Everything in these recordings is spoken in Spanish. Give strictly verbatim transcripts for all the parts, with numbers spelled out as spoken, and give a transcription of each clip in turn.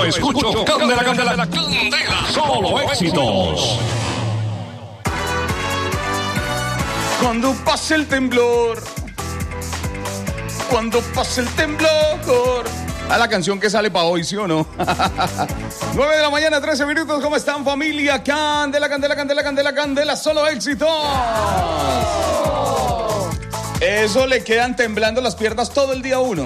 Escucho Candela, Candela, Candela, solo éxitos. Cuando pase el temblor, cuando pase el temblor. A la canción que sale para hoy, ¿sí o no? nueve de la mañana, trece minutos. ¿Cómo están, familia? Candela, Candela, Candela, Candela, Candela, solo éxitos. Eso le quedan temblando las piernas todo el día a uno.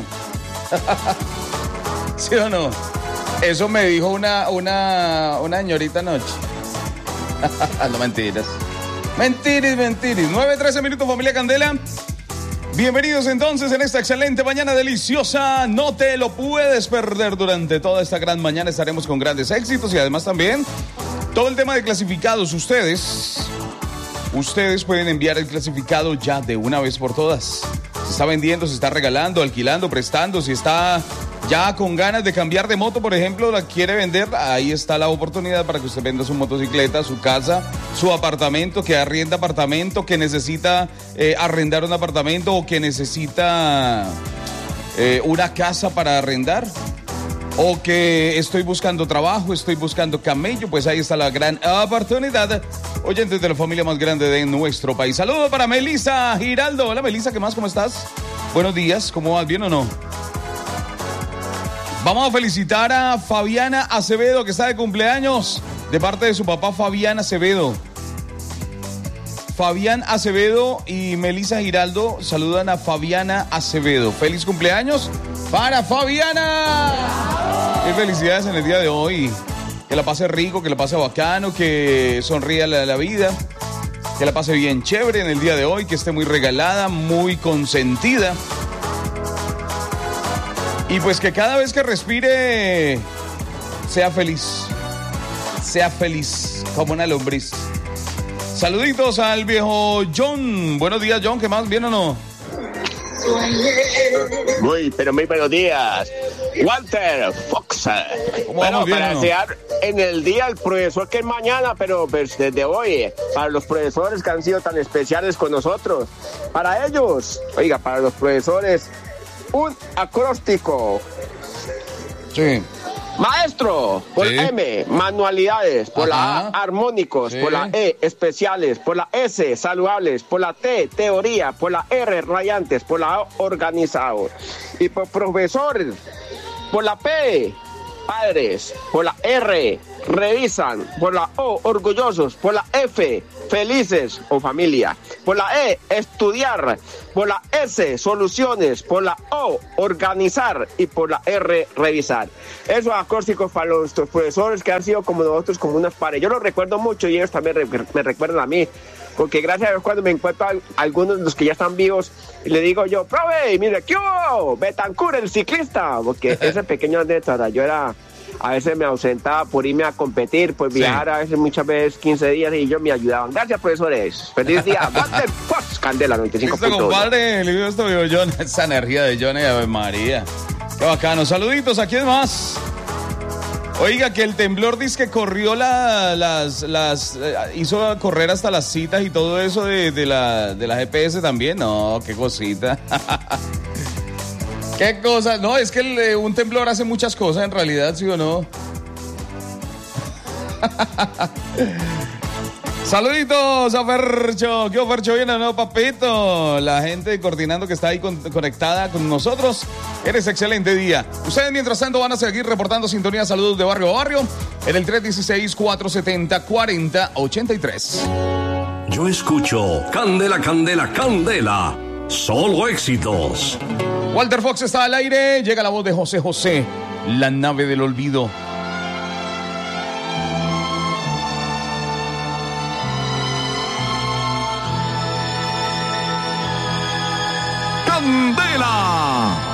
¿Sí o no? Eso me dijo una, una, una señorita anoche. No, mentiras. Mentiras, mentiras. nueve, trece minutos, familia Candela. Bienvenidos entonces en esta excelente mañana deliciosa. No te lo puedes perder durante toda esta gran mañana. Estaremos con grandes éxitos y además también todo el tema de clasificados. Ustedes, ustedes pueden enviar el clasificado ya de una vez por todas. Se está vendiendo, se está regalando, alquilando, prestando. Si está ya con ganas de cambiar de moto, por ejemplo, la quiere vender, ahí está la oportunidad para que usted venda su motocicleta, su casa, su apartamento, que arrienda apartamento, que necesita eh, arrendar un apartamento o que necesita eh, una casa para arrendar. O que estoy buscando trabajo, estoy buscando camello, pues ahí está la gran oportunidad. Oyentes de la familia más grande de nuestro país. Saludos para Melissa Giraldo. Hola Melissa, ¿qué más? ¿Cómo estás? Buenos días, ¿cómo vas? ¿Bien o no? Vamos a felicitar a Fabiana Acevedo, que está de cumpleaños, de parte de su papá Fabián Acevedo. Fabián Acevedo y Melissa Giraldo saludan a Fabiana Acevedo. ¡Feliz cumpleaños para Fabiana! ¡Qué felicidades en el día de hoy! Que la pase rico, que la pase bacano, que sonría la, la vida, que la pase bien chévere en el día de hoy, que esté muy regalada, muy consentida. Y pues que cada vez que respire sea feliz, sea feliz como una lombriz. Saluditos al viejo John. Buenos días, John, ¿qué más? ¿Bien o no? Muy, pero muy buenos días. Walter Fox. Bueno, para no? desear en el día al profesor que es mañana, pero pues desde hoy, para los profesores que han sido tan especiales con nosotros. Para ellos, oiga, para los profesores, un acróstico. Sí. Maestro, por sí. la M, manualidades, por Ajá. la A, armónicos, sí. por la E, especiales, por la S, saludables, por la T, teoría, por la R, rayantes, por la O, organizados. Y por profesores, por la P, padres, por la R, revisan, por la O, orgullosos, por la F, felices o familia, por la E, estudiar, por la S, soluciones, por la O, organizar y por la R, revisar. Esos acrósticos para los profesores que han sido como nosotros, como unas pares. Yo los recuerdo mucho y ellos también re- me recuerdan a mí, porque gracias a Dios cuando me encuentro a algunos de los que ya están vivos, le digo yo, profe, mire, ¿qué hubo? Betancur, el ciclista, porque ese pequeño anécdota, yo era... A veces me ausentaba por irme a competir, pues viajar sí. a veces muchas veces quince días y ellos me ayudaban. Gracias, profesores. Feliz día. Walter Fox, Candela noventa y cinco punto uno. Este compadre, le digo esto, viejo John, esa energía de John y Ave María. Qué bacano. Saluditos, ¿a quién más? Oiga, que el temblor dice que corrió la, las, las, eh, hizo correr hasta las citas y todo eso de, de, la, de la G P S también. No, qué cosita. ¿Qué cosa? No, es que el, eh, un temblor hace muchas cosas en realidad, ¿sí o no? Saluditos a Fercho. ¿Qué Fercho viene o no, papito? La gente coordinando que está ahí con, conectada con nosotros. Eres excelente día. Ustedes mientras tanto van a seguir reportando sintonía. Saludos de barrio a barrio en el tres uno seis, cuatro siete cero, cuatro cero ocho tres. Yo escucho Candela, Candela, Candela. Solo éxitos. Walter Fox está al aire. Llega la voz de José José, la nave del olvido. Candela.